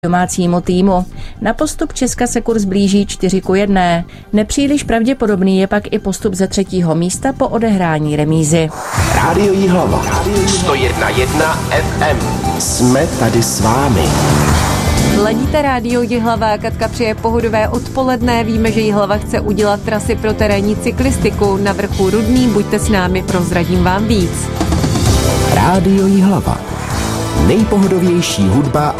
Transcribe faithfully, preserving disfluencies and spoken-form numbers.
domácímu týmu. Na postup Česka se kurz blíží čtyři ku jedné. Nepříliš pravděpodobný je pak i postup ze třetího místa po odehrání remízy. Rádio Jihlava. sto jedna celá jedna ef em. Jsme tady s vámi. Ladíte Rádio Jihlava, Katka přeje pohodové odpoledne. Víme, že Jihlava chce udělat trasy pro terénní cyklistiku. Na vrchu Rudný, buďte s námi, prozradím vám víc. Rádio Jihlava. Nejpohodovější hudba